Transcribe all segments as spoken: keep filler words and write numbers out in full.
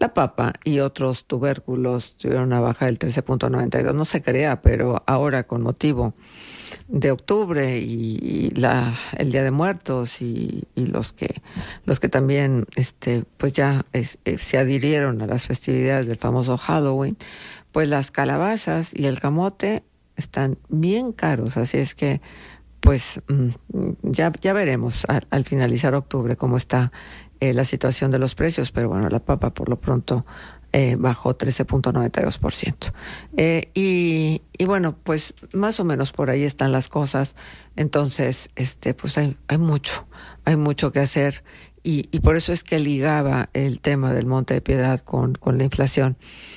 La papa y otros tubérculos tuvieron una baja del trece punto noventa y dos. No se crea, pero ahora con motivo de octubre y, y la el Día de Muertos y, y los que los que también este pues ya es, eh, se adhirieron a las festividades del famoso Halloween, pues las calabazas y el camote están bien caros, así es que pues ya ya veremos al, al finalizar octubre cómo está eh, la situación de los precios, pero bueno, la papa por lo pronto Eh, bajó trece punto noventa y dos por ciento. Eh, y, y bueno, pues más o menos por ahí están las cosas. Entonces, este, pues hay, hay mucho, hay mucho que hacer. Y, y por eso es que ligaba el tema del Monte de Piedad con, con la inflación,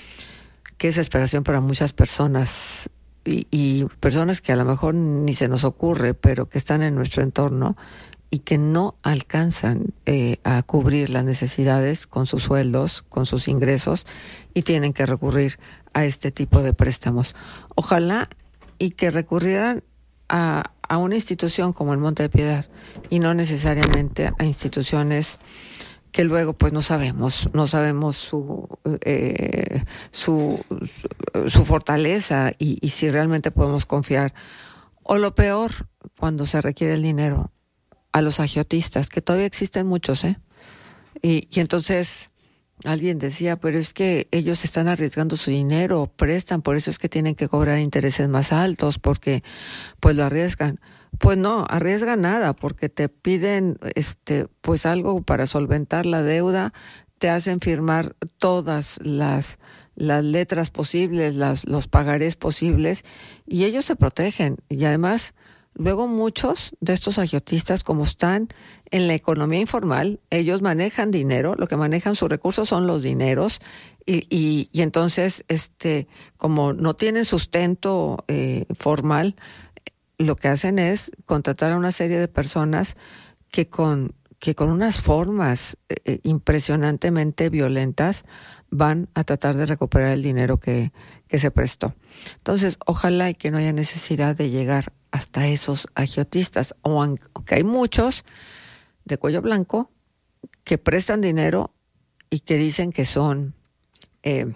que es desesperación para muchas personas y, y personas que a lo mejor ni se nos ocurre, pero que están en nuestro entorno y que no alcanzan eh, a cubrir las necesidades con sus sueldos, con sus ingresos, y tienen que recurrir a este tipo de préstamos. Ojalá y que recurrieran a, a una institución como el Monte de Piedad y no necesariamente a instituciones que luego pues no sabemos, no sabemos su eh, su, su, su fortaleza y, y si realmente podemos confiar. O lo peor, cuando se requiere el dinero, a los agiotistas, que todavía existen muchos, ¿eh? Y, y entonces alguien decía, pero es que ellos están arriesgando su dinero, prestan, por eso es que tienen que cobrar intereses más altos, porque pues lo arriesgan. Pues no, arriesgan nada, porque te piden este pues algo para solventar la deuda, te hacen firmar todas las las letras posibles, las los pagarés posibles, y ellos se protegen. Y además, luego muchos de estos agiotistas, como están en la economía informal, ellos manejan dinero, lo que manejan sus recursos son los dineros, y, y, y entonces, este, como no tienen sustento eh, formal, lo que hacen es contratar a una serie de personas que con, que con unas formas eh, impresionantemente violentas van a tratar de recuperar el dinero que, que se prestó. Entonces, ojalá y que no haya necesidad de llegar hasta esos agiotistas, aunque hay muchos de cuello blanco que prestan dinero y que dicen que son eh,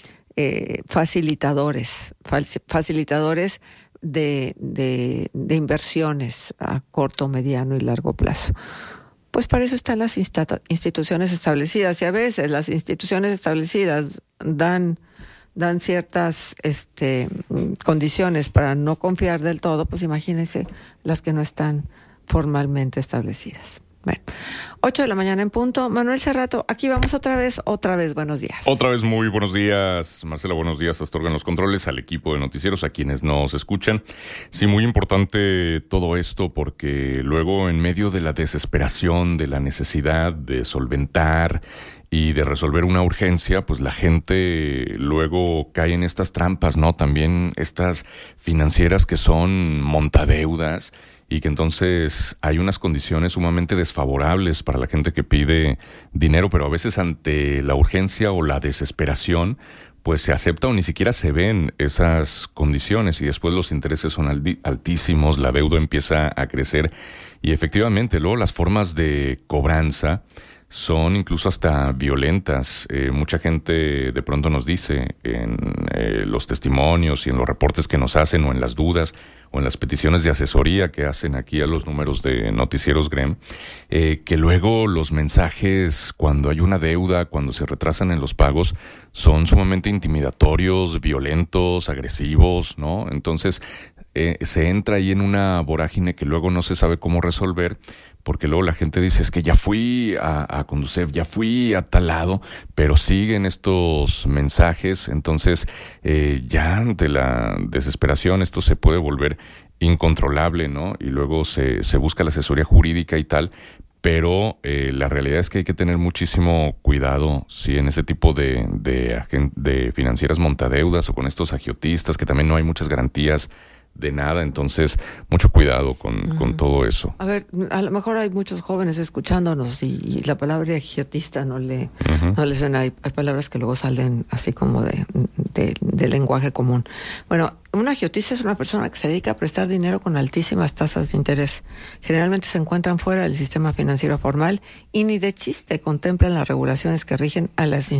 eh, facilitadores, facilitadores de, de, de inversiones a corto, mediano y largo plazo. Pues para eso están las insta- instituciones establecidas, y a veces las instituciones establecidas dan dan ciertas este, condiciones para no confiar del todo, pues imagínense las que no están formalmente establecidas. Bueno, ocho de la mañana en punto. Manuel Cerrato, aquí vamos otra vez, otra vez, buenos días. Otra vez muy buenos días, Marcela, buenos días, Astorga en los controles, al equipo de noticieros, a quienes nos escuchan. Sí, muy importante todo esto, porque luego en medio de la desesperación, de la necesidad de solventar y de resolver una urgencia, pues la gente luego cae en estas trampas, ¿no? También estas financieras que son montadeudas, y que entonces hay unas condiciones sumamente desfavorables para la gente que pide dinero, pero a veces ante la urgencia o la desesperación, pues se acepta o ni siquiera se ven esas condiciones, y después los intereses son altísimos, la deuda empieza a crecer, y efectivamente luego las formas de cobranza son incluso hasta violentas. Eh, mucha gente de pronto nos dice en eh, los testimonios y en los reportes que nos hacen, o en las dudas, o en las peticiones de asesoría que hacen aquí a los números de Noticieros Grem, eh, que luego los mensajes, cuando hay una deuda, cuando se retrasan en los pagos, son sumamente intimidatorios, violentos, agresivos, ¿no? Entonces, eh, se entra ahí en una vorágine que luego no se sabe cómo resolver, porque luego la gente dice, es que ya fui a, a Conducef, ya fui a tal lado, pero siguen estos mensajes. Entonces eh, ya ante la desesperación esto se puede volver incontrolable, ¿no? Y luego se, se busca la asesoría jurídica y tal, pero eh, la realidad es que hay que tener muchísimo cuidado, sí, en ese tipo de, de, de financieras montadeudas, o con estos agiotistas, que también no hay muchas garantías de nada. Entonces, mucho cuidado con, uh-huh. con todo eso. A ver, a lo mejor hay muchos jóvenes escuchándonos y, y la palabra agiotista no le, uh-huh. no le suena. Hay, hay palabras que luego salen así como de, de, de lenguaje común. Bueno, un agiotista es una persona que se dedica a prestar dinero con altísimas tasas de interés. Generalmente se encuentran fuera del sistema financiero formal y ni de chiste contemplan las regulaciones que rigen a las